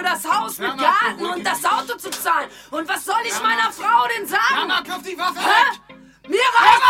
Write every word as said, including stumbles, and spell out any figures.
für das Haus mit Mama, Garten beruhig und dich. das Auto zu zahlen. Und was soll ich Mama. meiner Frau denn sagen? Mama, klopf die Waffe Hä? weg! Mir reicht